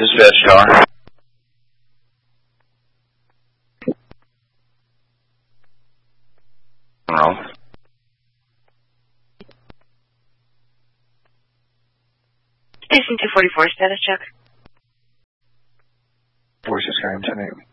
Dispatch tower. Station 244, status check. 46 Skyrim 10-8.